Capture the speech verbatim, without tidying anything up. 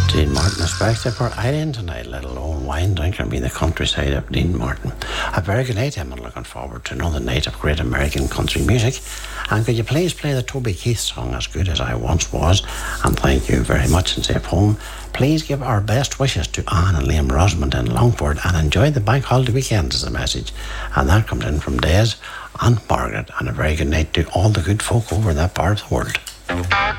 Dean Martin is back there for Island tonight, let alone wine drinker being the countryside of Dean Martin. A very good night, I'm looking forward to another night of great American country music. And could you please play the Toby Keith song As Good As I Once Was? And thank you very much and safe home. Please give our best wishes to Anne and Liam Rosamond in Longford and enjoy the bank holiday weekend is the message. And that comes in from Des and Margaret. And a very good night to all the good folk over in that part of the world.